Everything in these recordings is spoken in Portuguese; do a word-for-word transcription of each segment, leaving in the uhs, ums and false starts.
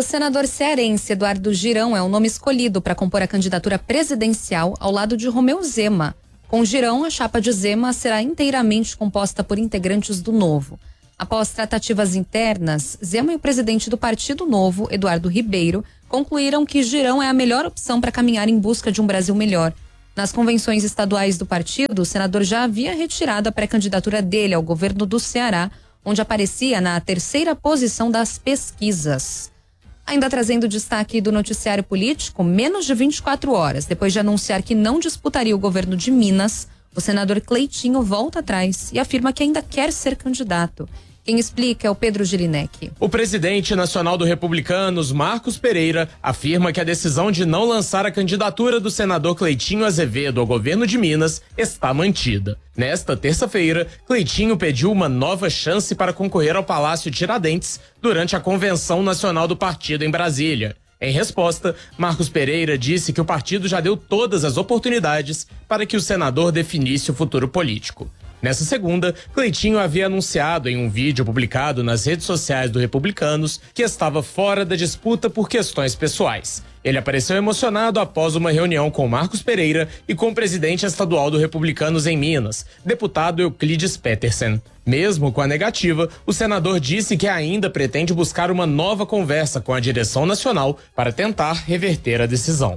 O senador cearense Eduardo Girão é o nome escolhido para compor a candidatura presidencial ao lado de Romeu Zema. Com Girão, a chapa de Zema será inteiramente composta por integrantes do Novo. Após tratativas internas, Zema e o presidente do Partido Novo, Eduardo Ribeiro, concluíram que Girão é a melhor opção para caminhar em busca de um Brasil melhor. Nas convenções estaduais do partido, o senador já havia retirado a pré-candidatura dele ao governo do Ceará, onde aparecia na terceira posição das pesquisas. Ainda trazendo destaque do noticiário político, menos de vinte e quatro horas depois de anunciar que não disputaria o governo de Minas, o senador Cleitinho volta atrás e afirma que ainda quer ser candidato. Quem explica é o Pedro Gilinek. O presidente nacional do Republicanos, Marcos Pereira, afirma que a decisão de não lançar a candidatura do senador Cleitinho Azevedo ao governo de Minas está mantida. Nesta terça-feira, Cleitinho pediu uma nova chance para concorrer ao Palácio Tiradentes durante a Convenção Nacional do Partido em Brasília. Em resposta, Marcos Pereira disse que o partido já deu todas as oportunidades para que o senador definisse o futuro político. Nessa segunda, Cleitinho havia anunciado em um vídeo publicado nas redes sociais do Republicanos que estava fora da disputa por questões pessoais. Ele apareceu emocionado após uma reunião com Marcos Pereira e com o presidente estadual do Republicanos em Minas, deputado Euclides Petersen. Mesmo com a negativa, o senador disse que ainda pretende buscar uma nova conversa com a direção nacional para tentar reverter a decisão.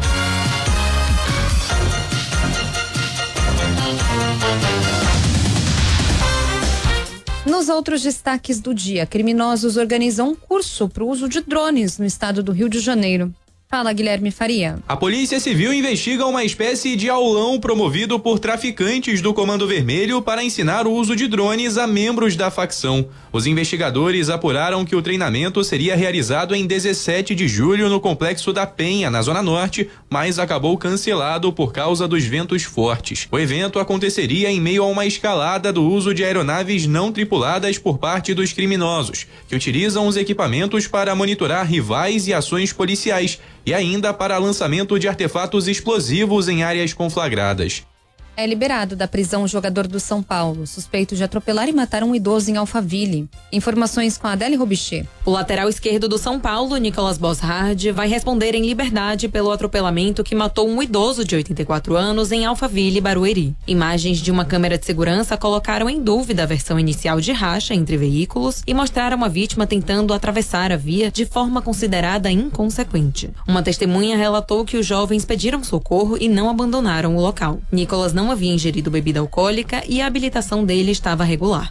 Nos outros destaques do dia, criminosos organizam um curso para o uso de drones no estado do Rio de Janeiro. Fala, Guilherme Faria. A Polícia Civil investiga uma espécie de aulão promovido por traficantes do Comando Vermelho para ensinar o uso de drones a membros da facção. Os investigadores apuraram que o treinamento seria realizado em dezessete de julho no Complexo da Penha, na Zona Norte, mas acabou cancelado por causa dos ventos fortes. O evento aconteceria em meio a uma escalada do uso de aeronaves não tripuladas por parte dos criminosos, que utilizam os equipamentos para monitorar rivais e ações policiais, e ainda para lançamento de artefatos explosivos em áreas conflagradas. É liberado da prisão o jogador do São Paulo, suspeito de atropelar e matar um idoso em Alphaville. Informações com a Adele Robichê. O lateral esquerdo do São Paulo, Nicolas Boshard, vai responder em liberdade pelo atropelamento que matou um idoso de oitenta e quatro anos em Alphaville, Barueri. Imagens de uma câmera de segurança colocaram em dúvida a versão inicial de racha entre veículos e mostraram a vítima tentando atravessar a via de forma considerada inconsequente. Uma testemunha relatou que os jovens pediram socorro e não abandonaram o local. Nicolas não havia ingerido bebida alcoólica e a habilitação dele estava regular.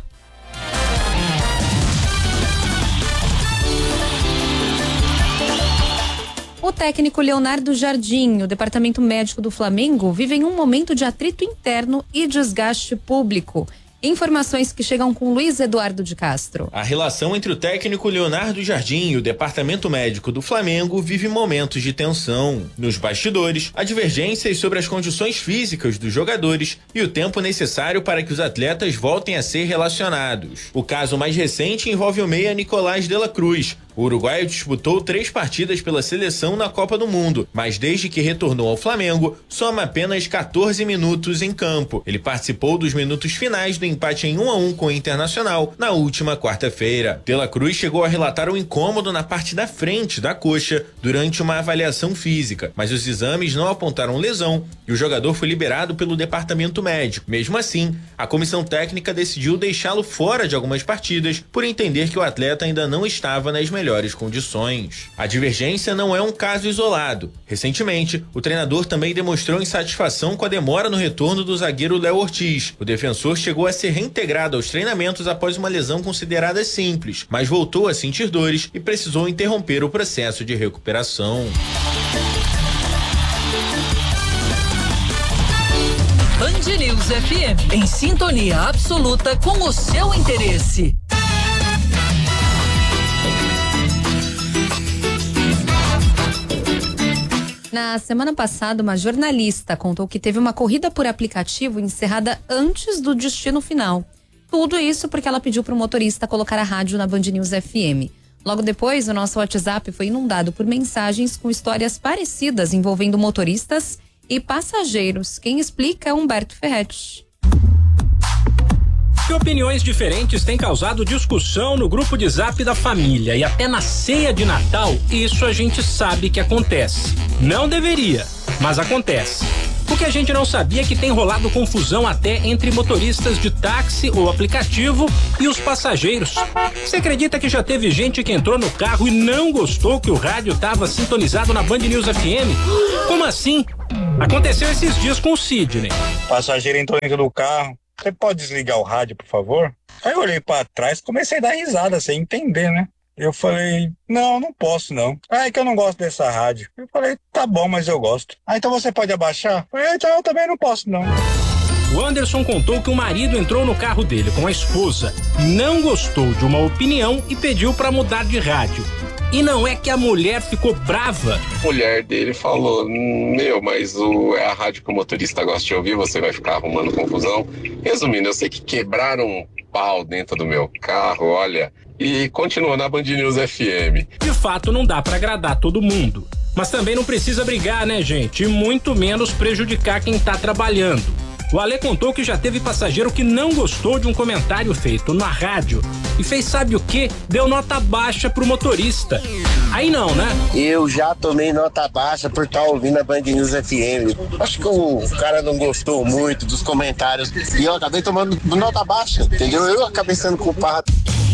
O técnico Leonardo Jardim, o departamento médico do Flamengo, vive em um momento de atrito interno e desgaste público. Informações que chegam com Luiz Eduardo de Castro. A relação entre o técnico Leonardo Jardim e o departamento médico do Flamengo vive momentos de tensão. Nos bastidores, há divergências sobre as condições físicas dos jogadores e o tempo necessário para que os atletas voltem a ser relacionados. O caso mais recente envolve o meia Nicolás de la Cruz. O uruguaio disputou três partidas pela seleção na Copa do Mundo, mas desde que retornou ao Flamengo, soma apenas quatorze minutos em campo. Ele participou dos minutos finais do empate em um a um com o Internacional na última quarta-feira. De la Cruz chegou a relatar um incômodo na parte da frente da coxa durante uma avaliação física, mas os exames não apontaram lesão e o jogador foi liberado pelo departamento médico. Mesmo assim, a comissão técnica decidiu deixá-lo fora de algumas partidas por entender que o atleta ainda não estava nas melhores melhores condições. A divergência não é um caso isolado. Recentemente, o treinador também demonstrou insatisfação com a demora no retorno do zagueiro Léo Ortiz. O defensor chegou a ser reintegrado aos treinamentos após uma lesão considerada simples, mas voltou a sentir dores e precisou interromper o processo de recuperação. Band News F M, em sintonia absoluta com o seu interesse. Na semana passada, uma jornalista contou que teve uma corrida por aplicativo encerrada antes do destino final. Tudo isso porque ela pediu para o motorista colocar a rádio na Band News F M. Logo depois, o nosso WhatsApp foi inundado por mensagens com histórias parecidas envolvendo motoristas e passageiros. Quem explica é Humberto Ferretti. Que opiniões diferentes têm causado discussão no grupo de zap da família e até na ceia de Natal, isso a gente sabe que acontece. Não deveria, mas acontece. O que a gente não sabia é que tem rolado confusão até entre motoristas de táxi ou aplicativo e os passageiros. Você acredita que já teve gente que entrou no carro e não gostou que o rádio estava sintonizado na Band News F M? Como assim? Aconteceu esses dias com o Sidney. O passageiro entrou dentro do carro. Você pode desligar o rádio, por favor? Aí eu olhei pra trás, comecei a dar risada, sem entender, né? Eu falei, não, não posso não. Ah, é que eu não gosto dessa rádio. Eu falei, tá bom, mas eu gosto. Ah, então você pode abaixar? Eu falei, então eu também não posso não. O Anderson contou que o marido entrou no carro dele com a esposa, não gostou de uma opinião e pediu pra mudar de rádio. E não é que a mulher ficou brava. A mulher dele falou, meu, mas o, é a rádio que o motorista gosta de ouvir, você vai ficar arrumando confusão. Resumindo, eu sei que quebraram um pau dentro do meu carro, olha, e continua na Band News F M. De fato, não dá pra agradar todo mundo. Mas também não precisa brigar, né, gente? E muito menos prejudicar quem tá trabalhando. O Ale contou que já teve passageiro que não gostou de um comentário feito na rádio e fez sabe o quê? Deu nota baixa pro motorista. Aí não, né? Eu já tomei nota baixa por estar ouvindo a Band News F M. Acho que o cara não gostou muito dos comentários e eu acabei tomando nota baixa, entendeu? Eu acabei sendo culpado.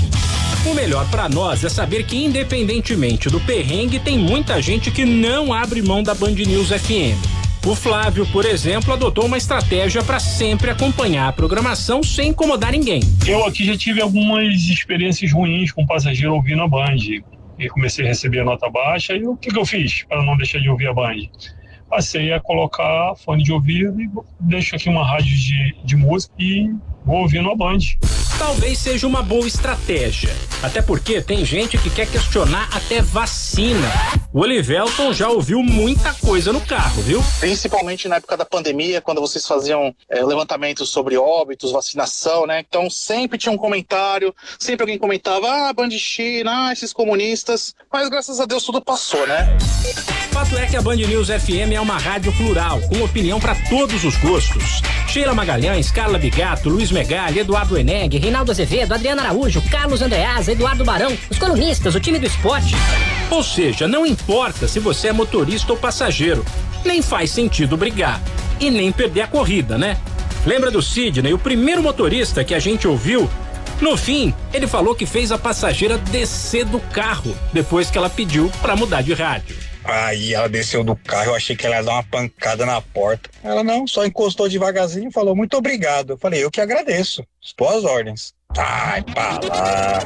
O melhor pra nós é saber que, independentemente do perrengue, tem muita gente que não abre mão da Band News F M. O Flávio, por exemplo, adotou uma estratégia para sempre acompanhar a programação sem incomodar ninguém. Eu aqui já tive algumas experiências ruins com passageiro ouvindo a Band. E comecei a receber a nota baixa e o que, que eu fiz para não deixar de ouvir a Band? Passei a colocar fone de ouvido e deixo aqui uma rádio de, de música e vou ouvindo a Band. Talvez seja uma boa estratégia, até porque tem gente que quer questionar até vacina. O Olivelton já ouviu muita coisa no carro, viu? Principalmente na época da pandemia, quando vocês faziam é, levantamentos sobre óbitos, vacinação, né? Então sempre tinha um comentário, sempre alguém comentava, ah, Band China, ah, esses comunistas, mas graças a Deus tudo passou, né? O fato é que a Band News F M é uma rádio plural, com opinião para todos os gostos. Sheila Magalhães, Carla Bigato, Luiz Megali, Eduardo Eneg, Reinaldo Azevedo, Adriana Araújo, Carlos Andreasa, Eduardo Barão, os colunistas, o time do esporte. Ou seja, não importa se você é motorista ou passageiro, nem faz sentido brigar e nem perder a corrida, né? Lembra do Sidney, o primeiro motorista que a gente ouviu? No fim, ele falou que fez a passageira descer do carro depois que ela pediu para mudar de rádio. Aí ela desceu do carro, eu achei que ela ia dar uma pancada na porta. Ela não, só encostou devagarzinho e falou, muito obrigado. Eu falei, eu que agradeço. Boas ordens. Ai, pra lá.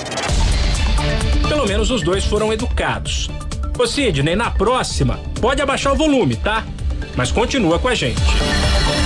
Pelo menos os dois foram educados. Ô Sidney, na próxima, pode abaixar o volume, tá? Mas continua com a gente.